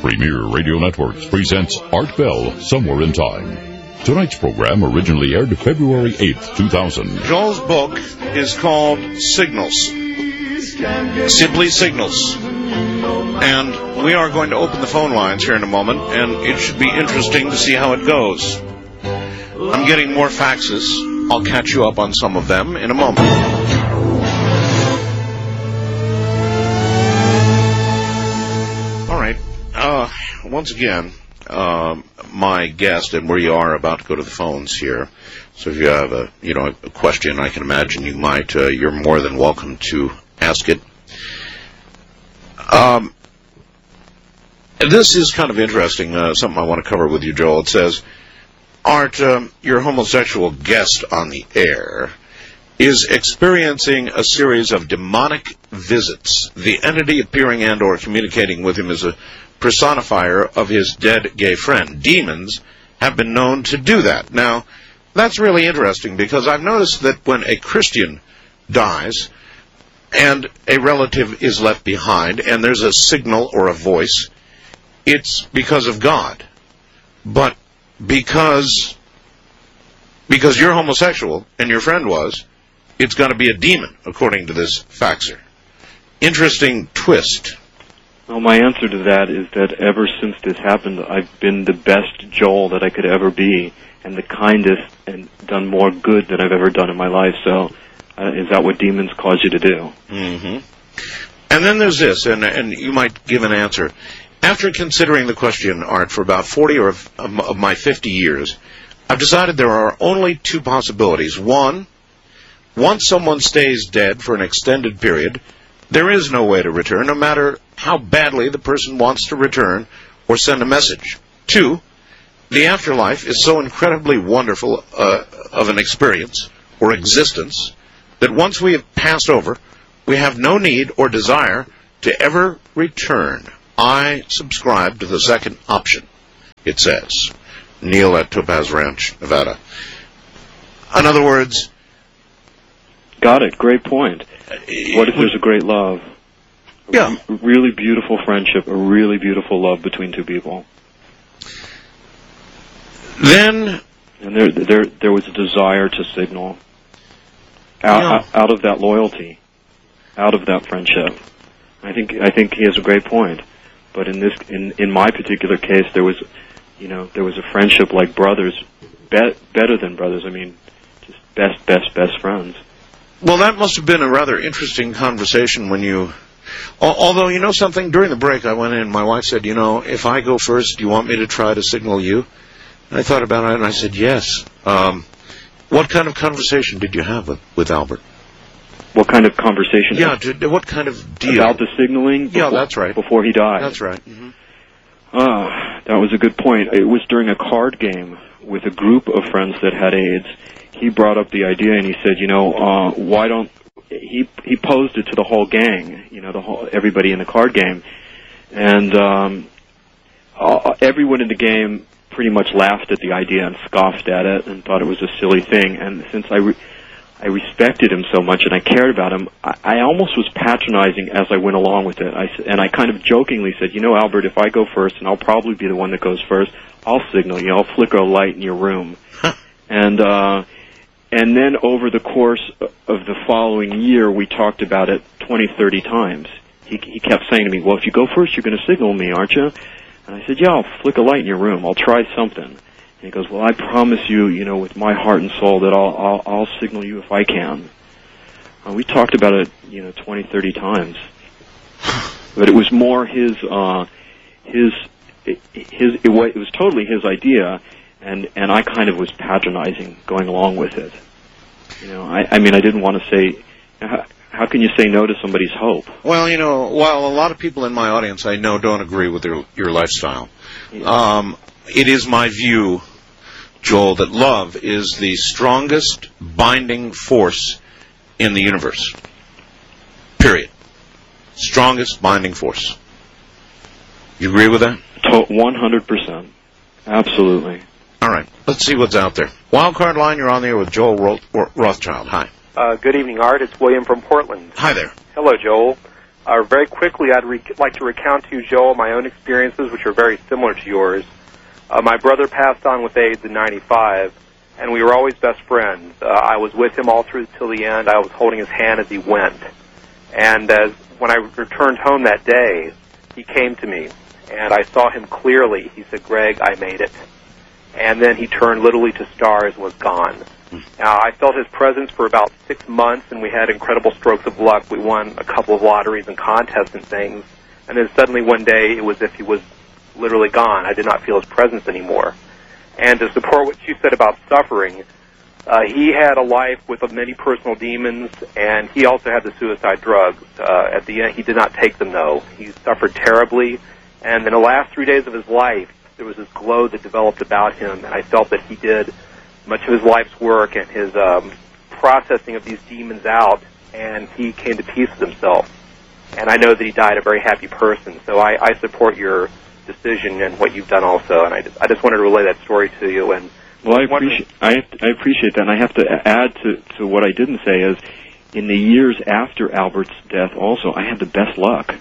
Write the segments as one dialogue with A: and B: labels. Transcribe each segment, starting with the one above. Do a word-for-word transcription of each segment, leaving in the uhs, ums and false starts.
A: Premier Radio Networks presents Art Bell, Somewhere in Time. Tonight's program originally aired February eighth, two thousand.
B: Joel's book is called Signals. Simply Signals. And we are going to open the phone lines here in a moment, and it should be interesting to see how it goes. I'm getting more faxes. I'll catch you up on some of them in a moment. All right. Uh, once again, uh, my guest, and we are about to go to the phones here. So if you have a, you know, a question, I can imagine you might. Uh, you're more than welcome to ask it. Um, this is kind of interesting. Uh, something I want to cover with you, Joel. It says, Art, um, your homosexual guest on the air is experiencing a series of demonic visits. The entity appearing and or communicating with him is a personifier of his dead gay friend. Demons have been known to do that. Now, that's really interesting because I've noticed that when a Christian dies and a relative is left behind and there's a signal or a voice, it's because of God. But because because you're homosexual and your friend was, it's got to be a demon, according to this faxer. Interesting twist.
C: Well, my answer to that is that ever since this happened, I've been the best Joel that I could ever be, and the kindest, and done more good than I've ever done in my life. So, uh, is that what demons cause you to do?
B: Mm-hmm. And then there's this, and and you might give an answer. After considering the question, Art, for about forty or of, of my fifty years, I've decided there are only two possibilities. One, once someone stays dead for an extended period, there is no way to return, no matter how badly the person wants to return or send a message. Two, the afterlife is so incredibly wonderful uh, of an experience or existence that once we have passed over, we have no need or desire to ever return. I subscribe to the second option, it says. Neil at Topaz Ranch, Nevada. In other words...
C: Got it. Great point. What if there's a great love?
B: Yeah.
C: A really beautiful friendship, a really beautiful love between two people.
B: Then...
C: And there there, there was a desire to signal out,
B: yeah.
C: out, out of that loyalty, out of that friendship. I think I think he has a great point. But in this, in, in my particular case, there was, you know, there was a friendship like brothers, be, better than brothers. I mean, just best, best, best friends.
B: Well, that must have been a rather interesting conversation when you, although, you know something, during the break I went in and my wife said, you know, if I go first, do you want me to try to signal you? And I thought about it and I said, yes. Um, what kind of conversation did you have with, with Albert?
C: What kind of conversation?
B: Yeah, did, what kind of deal?
C: About the signaling?
B: Before, yeah, that's right.
C: Before he died.
B: That's right. Mm-hmm.
C: Uh, that was a good point. It was during a card game with a group of friends that had AIDS. He brought up the idea and he said, you know, uh, why don't, he he posed it to the whole gang, you know, the whole, everybody in the card game. And um, uh, everyone in the game pretty much laughed at the idea and scoffed at it and thought it was a silly thing. And since I... Re- I respected him so much and I cared about him, I, I almost was patronizing as I went along with it. I, and I kind of jokingly said, you know, Albert, if I go first, and I'll probably be the one that goes first, I'll signal you. I'll flicker a light in your room. and uh, and then over the course of the following year, we talked about it twenty, thirty times. He, he kept saying to me, well, if you go first, you're going to signal me, aren't you? And I said, yeah, I'll flick a light in your room. I'll try something. And he goes, well, I promise you, you know, with my heart and soul that I'll I'll, I'll signal you if I can. Uh, we talked about it, you know, twenty, thirty times. But it was more his, uh, his, his, it was, it was totally his idea, and, and I kind of was patronizing, going along with it. You know, I, I mean, I didn't want to say, how, how can you say no to somebody's hope?
B: Well, you know, while a lot of people in my audience I know don't agree with your, your lifestyle, yeah. um, it is my view, Joel, that love is the strongest binding force in the universe. Period. Strongest binding force. You agree with that?
C: one hundred percent. Absolutely.
B: All right. Let's see what's out there. Wildcard line, you're on the air with Joel Roth- Rothschild. Hi.
D: Uh, good evening, Art. It's William from Portland.
B: Hi there.
D: Hello, Joel. Uh, very quickly, I'd re- like to recount to you, Joel, my own experiences, which are very similar to yours. Uh, my brother passed on with AIDS in ninety-five, and we were always best friends. Uh, I was with him all through till the end. I was holding his hand as he went. And as when I returned home that day, he came to me, and I saw him clearly. He said, "Greg, I made it." And then he turned literally to stars and was gone. Now, I felt his presence for about six months, and we had incredible strokes of luck. We won a couple of lotteries and contests and things. And then suddenly one day, it was as if he was literally gone. I did not feel his presence anymore. And to support what you said about suffering, uh, he had a life with many personal demons, and he also had the suicide drugs. Uh, at the end, he did not take them, though. He suffered terribly. And in the last three days of his life, there was this glow that developed about him, and I felt that he did much of his life's work and his um, processing of these demons out, and he came to peace with himself. And I know that he died a very happy person, so I, I support your decision and what you've done also, and I just, I just wanted to relay that story to you. And
C: well, I appreciate, I, I appreciate that, and I have to add to, to what I didn't say is, in the years after Albert's death also, I had the best luck.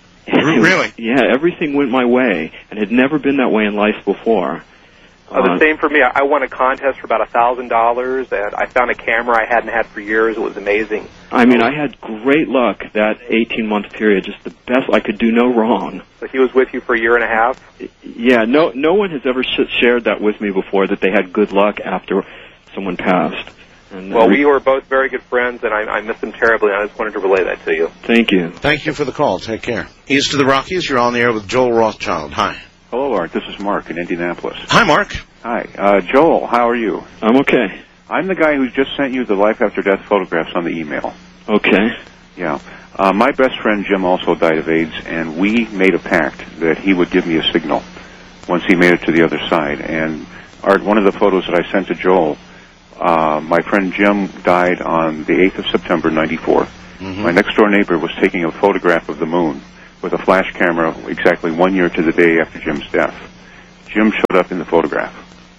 B: Really?
C: Yeah, everything went my way, and it had never been that way in life before.
D: Uh, the same for me. I won a contest for about a thousand dollars, and I found a camera I hadn't had for years. It was amazing.
C: I mean, I had great luck that eighteen-month period. Just the best. I could do no wrong.
D: So he was with you for a year and a half?
C: Yeah. No. No one has ever sh- shared that with me before. That they had good luck after someone passed. And
D: well, we were both very good friends, and I, I miss him terribly. And I just wanted to relay that to you.
C: Thank you.
B: Thank you for the call. Take care. East of the Rockies, you're on the air with Joel Rothschild. Hi.
E: Hello, Art. This is Mark in Indianapolis.
B: Hi, Mark.
E: Hi. Uh, Joel, how are you?
C: I'm okay.
E: I'm the guy who just sent you the life after death photographs on the email.
C: Okay.
E: Yeah. Uh, my best friend Jim also died of AIDS, and we made a pact that he would give me a signal once he made it to the other side. And Art, one of the photos that I sent to Joel, uh, my friend Jim died on the eighth of September, ninety-four. Mm-hmm. My next-door neighbor was taking a photograph of the moon with a flash camera exactly one year to the day after Jim's death. Jim showed up in the photograph.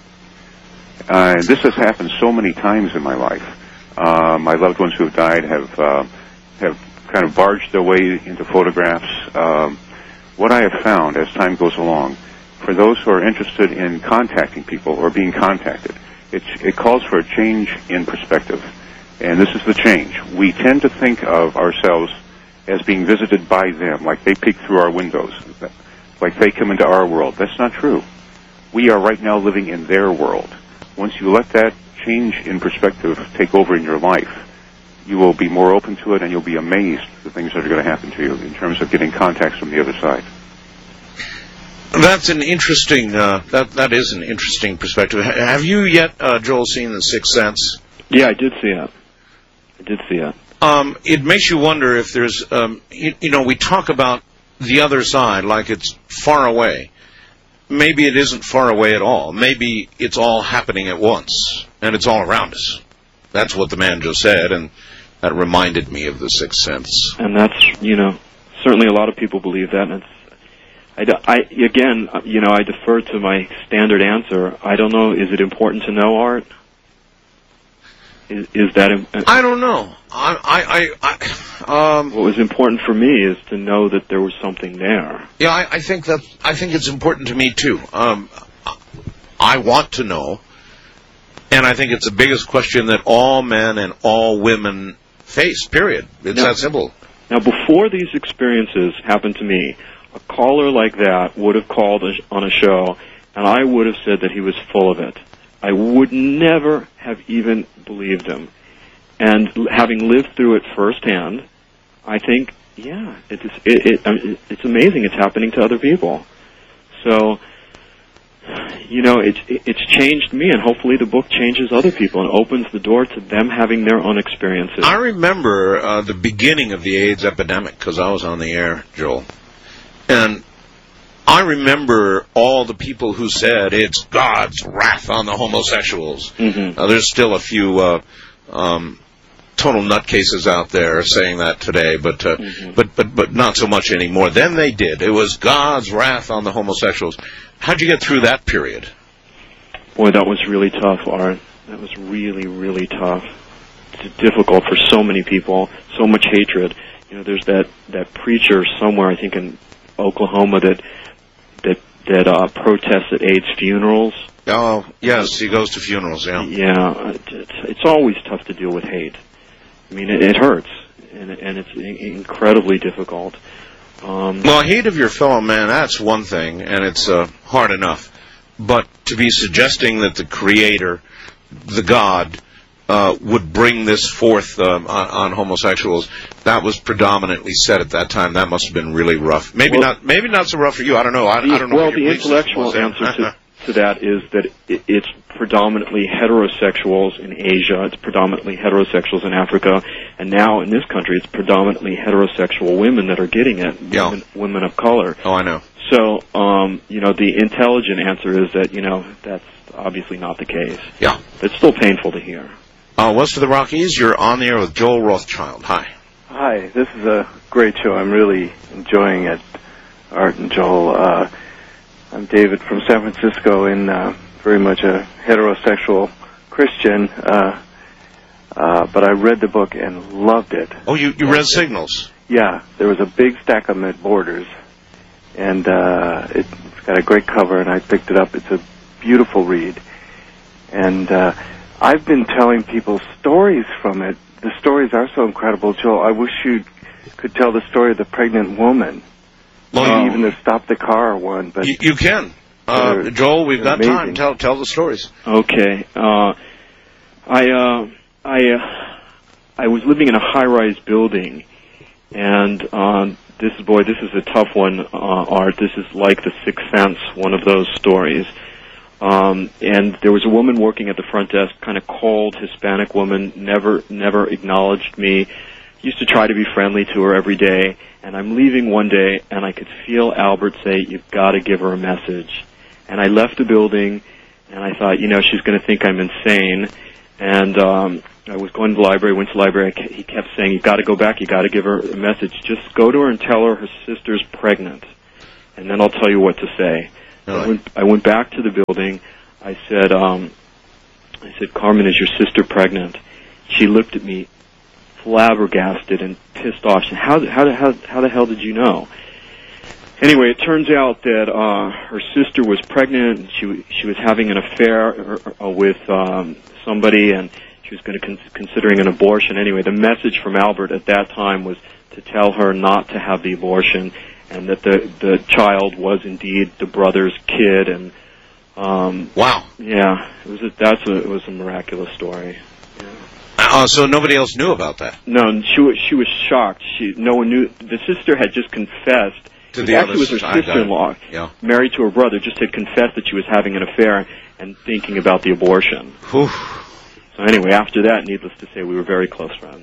E: Uh, and this has happened so many times in my life. Uh, my loved ones who have died have uh, have kind of barged their way into photographs. Um, what I have found as time goes along, for those who are interested in contacting people or being contacted, it, it calls for a change in perspective. And this is the change. We tend to think of ourselves as being visited by them, like they peek through our windows, like they come into our world. That's not true. We are right now living in their world. Once you let that change in perspective take over in your life, you will be more open to it, and you'll be amazed at the things that are going to happen to you in terms of getting contacts from the other side.
B: That's an interesting, uh, that that is an interesting perspective. H- have you yet, uh, Joel, seen The Sixth Sense?
C: Yeah, I did see it. I did see it.
B: Um, it makes you wonder if there's, um, you, you know, we talk about the other side like it's far away. Maybe it isn't far away at all. Maybe it's all happening at once, and it's all around us. That's what the man just said, and that reminded me of The Sixth Sense.
C: And that's, you know, certainly a lot of people believe that, and it's, I, I, again, you know, I defer to my standard answer. I don't know, is it important to know, Art? Is, is that... Uh,
B: I don't know. I, I, I, I um,
C: what was important for me is to know that there was something there.
B: Yeah, I, I think that, I think it's important to me, too. Um, I want to know, and I think it's the biggest question that all men and all women face, period. It's now, that simple.
C: Now, before these experiences happened to me, a caller like that would have called on a show, and I would have said that he was full of it. I would never have even believed him. And having lived through it firsthand, I think, yeah, it is, it, it, I mean, it's amazing it's happening to other people. So, you know, it's, it's changed me, and hopefully the book changes other people and opens the door to them having their own experiences.
B: I remember uh, the beginning of the AIDS epidemic, because I was on the air, Joel. And I remember all the people who said it's God's wrath on the homosexuals.
C: Mm-hmm.
B: Uh, there's still a few uh, um, total nutcases out there saying that today, but, uh, mm-hmm. but but but not so much anymore. Then they did. It was God's wrath on the homosexuals. How'd you get through that period?
C: Boy, that was really tough, Art. That was really, really tough. It's difficult for so many people, so much hatred. You know, there's that, that preacher somewhere, I think in Oklahoma, that that that uh, protests at AIDS funerals.
B: Oh, yes, he goes to funerals, yeah.
C: Yeah, it's, it's always tough to deal with hate. I mean, it, it hurts, and, and it's incredibly difficult. Um,
B: well, hate of your fellow man, that's one thing, and it's uh, hard enough. But to be suggesting that the Creator, the God, uh, would bring this forth um, on, on homosexuals, that was predominantly said at that time. That must have been really rough. Maybe
C: well,
B: not Maybe not so rough for you. I don't know. I,
C: the,
B: I don't know.
C: Well,
B: what your
C: the intellectual answer to, to that is that it, it's predominantly heterosexuals in Asia, it's predominantly heterosexuals in Africa, and now in this country it's predominantly heterosexual women that are getting it,
B: yeah.
C: women, women of color.
B: Oh, I know.
C: So, um, you know, the intelligent answer is that, you know, that's obviously not the case.
B: Yeah.
C: It's still painful to hear.
B: Uh, West of the Rockies, you're on the air with Joel Rothschild. Hi.
F: Hi, this is a great show. I'm really enjoying it, Art and Joel. Uh, I'm David from San Francisco, and uh, very much a heterosexual Christian, uh, uh, but I read the book and loved it.
B: Oh, you, you read Signals?
F: Yeah, there was a big stack of them at Borders, and uh, it, it's got a great cover, and I picked it up. It's a beautiful read, and uh, I've been telling people stories from it. The stories are so incredible, Joel. I wish you could tell the story of the pregnant woman.
B: Well,
F: Maybe
B: you,
F: even the Stop the Car one. But
B: you, you can. Uh, Joel, we've got
F: amazing.
B: time. Tell tell the stories.
C: Okay. Uh, I uh, I uh, I was living in a high-rise building, and um, this boy, this is a tough one, uh, Art. This is like The Sixth Sense, one of those stories. Um, and there was a woman working at the front desk, kind of cold Hispanic woman, never never acknowledged me. Used to try to be friendly to her every day. And I'm leaving one day, and I could feel Albert say, "You've got to give her a message." And I left the building, and I thought, you know, she's going to think I'm insane. And um, I was going to the library, went to the library. He kept saying, "You've got to go back. You've got to give her a message. Just go to her and tell her her sister's pregnant, and then I'll tell you what to say."
B: Really?
C: I went, I went back to the building. I said, um, I said, "Carmen, is your sister pregnant?" She looked at me, flabbergasted and pissed off. She said, how, how, how, how the hell did you know? Anyway, it turns out that uh, her sister was pregnant, and she she was having an affair uh, with um, somebody, and she was going to con- considering an abortion. Anyway, the message from Albert at that time was to tell her not to have the abortion, and that the the child was indeed the brother's kid. And um,
B: wow,
C: yeah, it was a, that's a it was a miraculous story. Yeah.
B: Uh, so nobody else knew about that.
C: No, and she was she was shocked. She no one knew. The sister had just confessed.
B: To the
C: actually,
B: other
C: was her sister-in-law,
B: yeah.
C: married to her brother, just had confessed that she was having an affair and thinking about the abortion.
B: Whew.
C: So anyway, after that, needless to say, we were very close friends.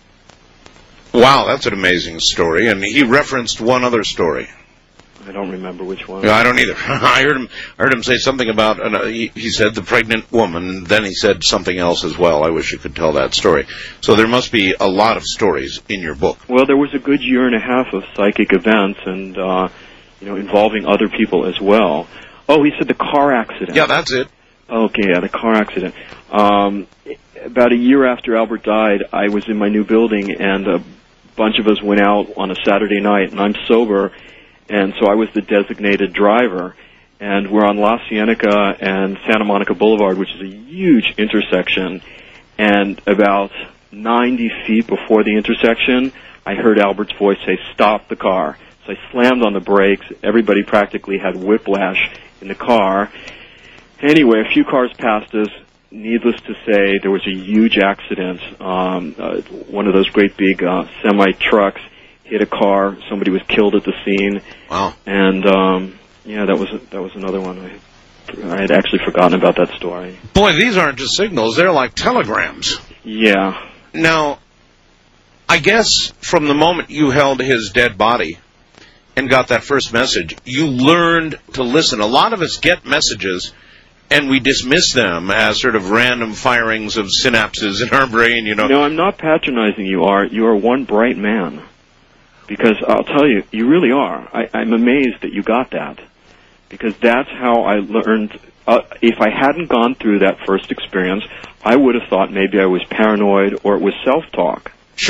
B: Wow, that's an amazing story. And he referenced one other story.
C: I don't remember which one.
B: No, I don't either. I heard him heard him say something about, uh, he, he said the pregnant woman, and then he said something else as well. I wish you could tell that story. So there must be a lot of stories in your book.
C: Well, there was a good year and a half of psychic events and, uh, you know, involving other people as well. Oh, he said the car accident.
B: Yeah, that's it.
C: Okay, yeah, the car accident. Um, about a year after Albert died, I was in my new building, and a bunch of us went out on a Saturday night, and I'm sober. And so I was the designated driver, and we're on La Cienega and Santa Monica Boulevard, which is a huge intersection. And about ninety feet before the intersection, I heard Albert's voice say, "Stop the car." So I slammed on the brakes. Everybody practically had whiplash in the car. Anyway, a few cars passed us. Needless to say, there was a huge accident. Um, uh, one of those great big uh, semi-trucks hit a car. Somebody was killed at the scene.
B: Wow.
C: And, um, yeah, that was that was another one. I, I had actually forgotten about that story.
B: Boy, these aren't just signals. They're like telegrams.
C: Yeah.
B: Now, I guess from the moment you held his dead body and got that first message, you learned to listen. A lot of us get messages, and we dismiss them as sort of random firings of synapses in our brain, you know.
C: No, I'm not patronizing you, Art. You are one bright man. Because I'll tell you, you really are. I, I'm amazed that you got that. Because that's how I learned. Uh, if I hadn't gone through that first experience, I would have thought maybe I was paranoid or it was self-talk.
B: Sure.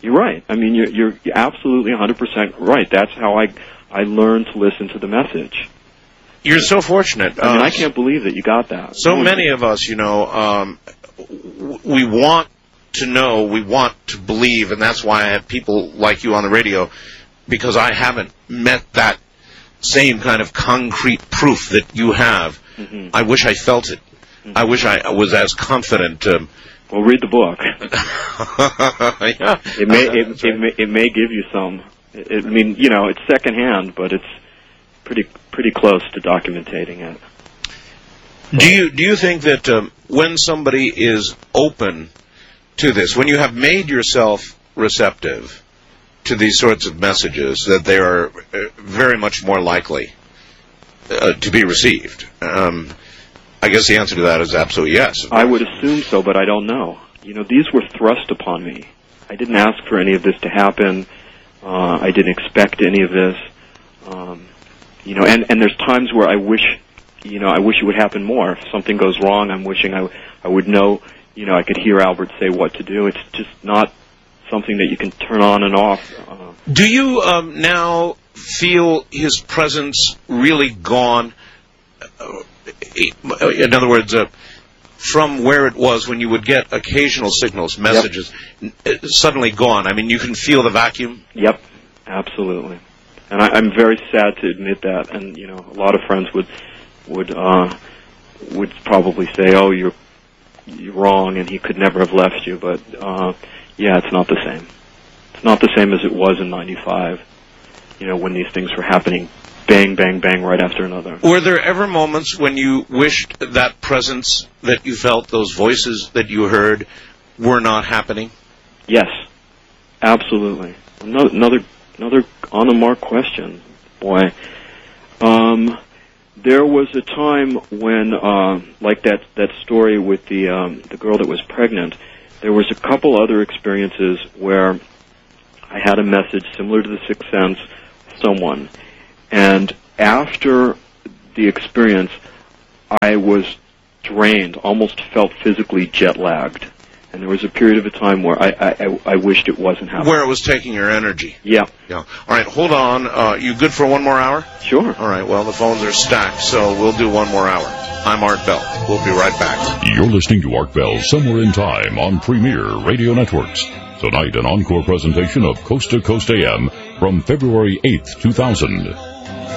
C: You're right. I mean, you're, you're absolutely one hundred percent right. That's how I I learned to listen to the message.
B: You're so fortunate.
C: I mean,
B: uh,
C: I can't believe that you got that.
B: So many of us, you know, um, we want to know, we want to believe, and that's why I have people like you on the radio, because I haven't met that same kind of concrete proof that you have.
C: Mm-hmm.
B: I wish I felt it. Mm-hmm. I wish I was as confident. Um,
C: well, read the book.
B: yeah.
C: It may it, right. it may it may give you some. It, I mean, you know, it's secondhand, but it's pretty pretty close to documenting it.
B: Do you do you think that um, when somebody is open to this, when you have made yourself receptive to these sorts of messages, that they are uh, very much more likely uh, to be received? Um, I guess the answer to that is absolutely yes.
C: I would assume so, but I don't know. You know, these were thrust upon me. I didn't ask for any of this to happen. Uh, I didn't expect any of this. Um, you know, and, and there's times where I wish, you know, I wish it would happen more. If something goes wrong, I'm wishing I, I would know, you know, I could hear Albert say what to do. It's just not something that you can turn on and off. Uh,
B: do you um, now feel his presence really gone? Uh, in other words, uh, from where it was when you would get occasional signals, messages, yep. suddenly gone. I mean, you can feel the vacuum?
C: Yep, absolutely. And I, I'm very sad to admit that. And, you know, a lot of friends would would uh, would probably say, oh, you're, you're wrong and he could never have left you. But, uh, yeah, it's not the same. It's not the same as it was in ninety-five, you know, when these things were happening. Bang, bang, bang, right after another.
B: Were there ever moments when you wished that presence that you felt, those voices that you heard, were not happening?
C: Yes, absolutely. Another, another, another on the mark question, boy. Um, there was a time when, uh, like that, that story with the um, the girl that was pregnant. There was a couple other experiences where I had a message similar to the Sixth Sense, someone. And after the experience, I was drained, almost felt physically jet-lagged. And there was a period of a time where I, I, I wished it wasn't happening.
B: Where it was taking your energy.
C: Yeah.
B: Yeah. All right, hold on. Uh, you good for one more hour?
C: Sure.
B: All right, well, the phones are stacked, so we'll do one more hour. I'm Art Bell. We'll be right back.
A: You're listening to Art Bell Somewhere in Time on Premier Radio Networks. Tonight, an encore presentation of Coast to Coast A M from February eighth, two thousand.